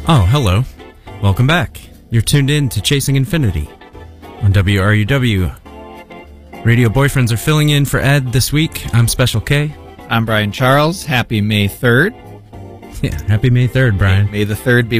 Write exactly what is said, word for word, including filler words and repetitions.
Oh, hello. Welcome back. You're tuned in to Chasing Infinity on W R U W. Radio Boyfriends are filling in for Ed this week. I'm Special K. I'm Brian Charles. Happy May third. Yeah, happy May third, Brian. May, May the third be